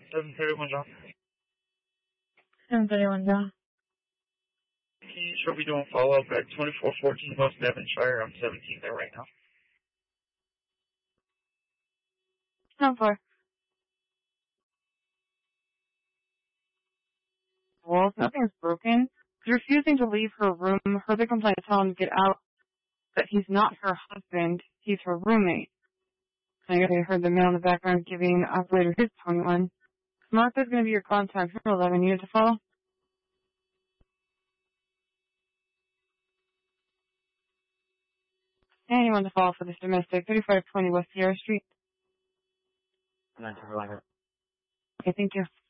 731 John. 731 John. He should be doing follow-up at 2414 West Devonshire. I'm 17 there right now. How far? Well, nothing's broken. She's refusing to leave her room. Her victim tried to tell him to get out, that he's not her husband, he's her roommate. I guess I heard the male in the background giving the operator his point one. Martha's going to be your contact for 11 units to follow. Anyone to follow for this domestic, 3520 West Sierra Street. 9 to 11. Okay, thank you.